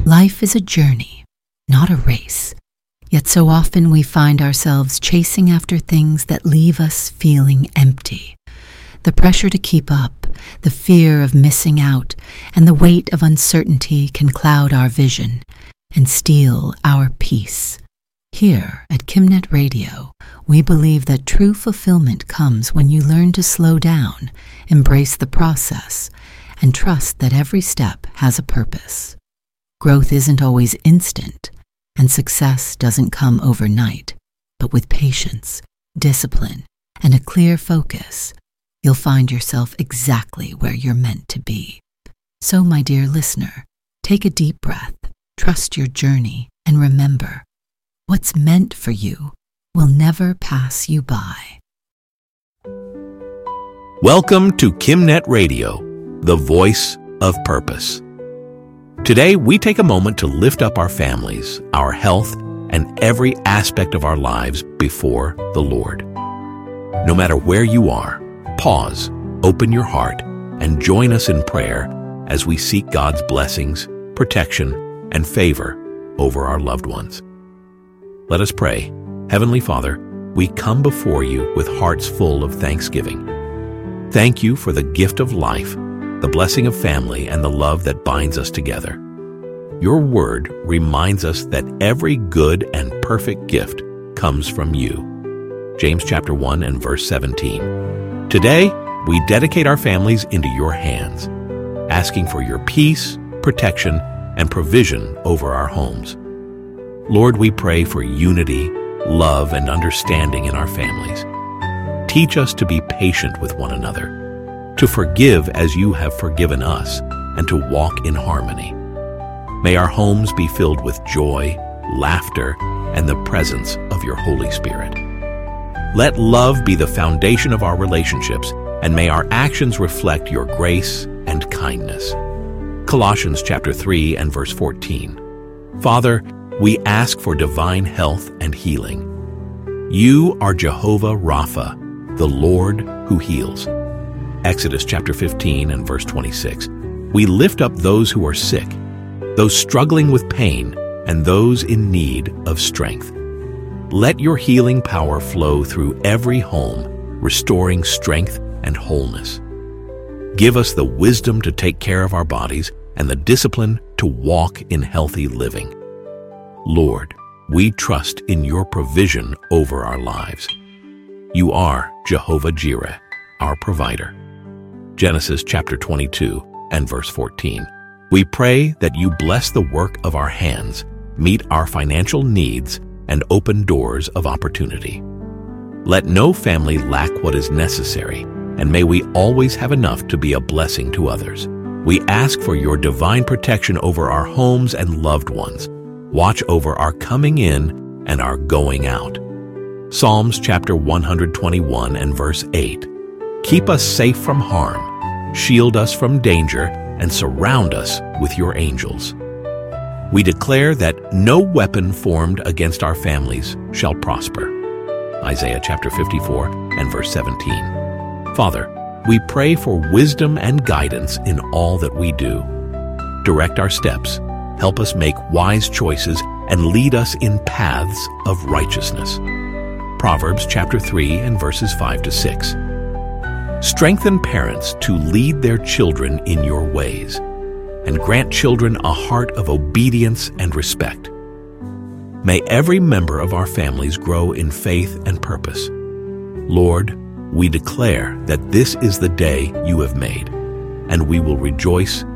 Life is a journey, not a race. Yet so often we find ourselves chasing after things that leave us feeling empty. The pressure to keep up, the fear of missing out, and the weight of uncertainty can cloud our vision and steal our peace. Here at KimNet Radio, we believe that true fulfillment comes when you learn to slow down, embrace the process, and trust that every step has a purpose. Growth isn't always instant, and success doesn't come overnight, but with patience, discipline, and a clear focus, you'll find yourself exactly where you're meant to be. So, my dear listener, take a deep breath, trust your journey, and remember, what's meant for you will never pass you by. Welcome to KimNet Radio, the voice of purpose. Today, we take a moment to lift up our families, our health, and every aspect of our lives before the Lord. No matter where you are, pause, open your heart, and join us in prayer as we seek God's blessings, protection, and favor over our loved ones. Let us pray. Heavenly Father, we come before you with hearts full of thanksgiving. Thank you for the gift of life, the blessing of family, and the love that binds us together. Your word reminds us that every good and perfect gift comes from you. James chapter 1 and verse 17. Today, we dedicate our families into your hands, asking for your peace, protection, and provision over our homes. Lord, we pray for unity, love, and understanding in our families. Teach us to be patient with one another, to forgive as you have forgiven us, and to walk in harmony. May our homes be filled with joy, laughter, and the presence of your Holy Spirit. Let love be the foundation of our relationships, and may our actions reflect your grace and kindness. Colossians chapter 3 and verse 14. Father, we ask for divine health and healing. You are Jehovah Rapha, the Lord who heals. Exodus chapter 15 and verse 26. We lift up those who are sick, those struggling with pain, and those in need of strength. Let your healing power flow through every home, restoring strength and wholeness. Give us the wisdom to take care of our bodies and the discipline to walk in healthy living. Lord, we trust in your provision over our lives. You are Jehovah Jireh, our provider. Genesis chapter 22 and verse 14. We pray that you bless the work of our hands, meet our financial needs, and open doors of opportunity. Let no family lack what is necessary, and may we always have enough to be a blessing to others. We ask for your divine protection over our homes and loved ones. Watch over our coming in and our going out. Psalms chapter 121 and verse 8. Keep us safe from harm, shield us from danger, and surround us with your angels. We declare that no weapon formed against our families shall prosper. Isaiah chapter 54 and verse 17. Father, we pray for wisdom and guidance in all that we do. Direct our steps, help us make wise choices, and lead us in paths of righteousness. Proverbs chapter 3 and verses 5 to 6. Strengthen parents to lead their children in your ways, and grant children a heart of obedience and respect. May every member of our families grow in faith and purpose. Lord, we declare that this is the day you have made, and we will rejoice